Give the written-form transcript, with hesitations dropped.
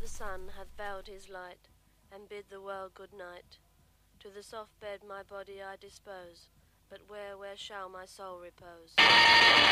the sun hath veiled his light, and bid the world good night. To the soft bed my body I dispose, but where shall my soul repose?